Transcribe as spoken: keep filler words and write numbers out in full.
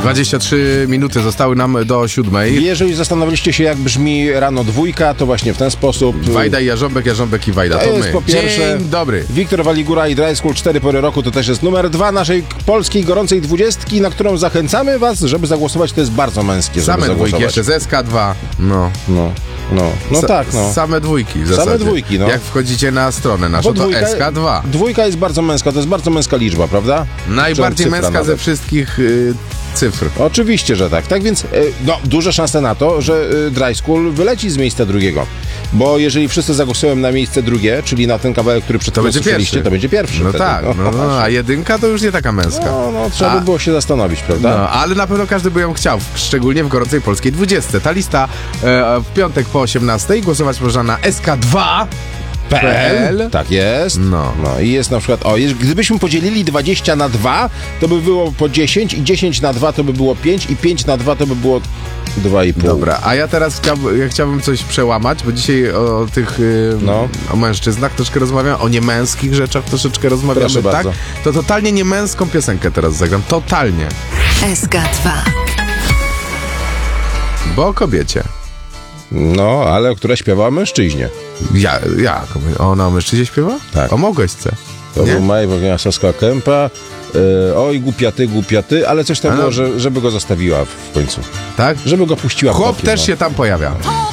dwadzieścia trzy minuty zostały nam do siódmej. Jeżeli zastanowiliście się, jak brzmi rano dwójka, to właśnie w ten sposób. Wajda i Jarząbek, Jarząbek i Wajda. To, To my. jest po pierwsze Dzień dobry. Wiktor Waligura i Dry School cztery pory roku, to też jest numer dwa naszej polskiej gorącej dwudziestki, na którą zachęcamy was, żeby zagłosować. To jest bardzo męskie, żeby Same dwójki, zagłosować. jeszcze z S K dwa. No. No, no, no Sa- tak, no. Same dwójki w Same zasadzie. dwójki, no. Jak wchodzicie na stronę naszą, Bo to dwójka- S K dwa. Dwójka jest bardzo męska, to jest bardzo męska liczba, prawda? Najbardziej Czy męska cyfra ze nawet? wszystkich y, cyfr. Oczywiście, że tak. Tak więc, e, no, duże szanse na to, że e, Dry School wyleci z miejsca drugiego. Bo jeżeli wszyscy zagłosują na miejsce drugie, czyli na ten kawałek, który przed To chwilą będzie słyszeliście, pierwszy. to będzie pierwszy. No wtedy. tak, no, no, a jedynka to już nie taka męska. No, no, trzeba A- by było się zastanowić, prawda? No, ale na pewno każdy by ją chciał, szczególnie w gorącej polskiej dwudziestce. Ta lista e, w piątek po osiemnastej. Głosować można na S K dwa. P L. Tak jest. No. no. I jest na przykład, o, jeż- gdybyśmy podzielili dwadzieścia na dwa, to by było po dziesięć i dziesięć na dwa to by było pięć i pięć na dwa to by było dwa i pół. Dobra, a ja teraz chciałbym, ja chciałbym coś przełamać, bo dzisiaj o tych y, No. o mężczyznach troszkę rozmawiam, o niemęskich rzeczach troszeczkę rozmawiamy, Proszę tak? bardzo. To totalnie niemęską piosenkę teraz zagram. Totalnie. S K dwa. Bo o kobiecie. No, ale która śpiewa o mężczyźnie. Ja, jak? Ona o mężczyźnie śpiewa? Tak. O Małgośce. To Nie? był Maj Wogniasowska Kępa. E, oj, głupia ty, głupia ty, ale coś tam Ale- było, że, żeby go zostawiła w końcu. Tak? Żeby go puściła w Chłop bokiem, też no. się tam pojawia.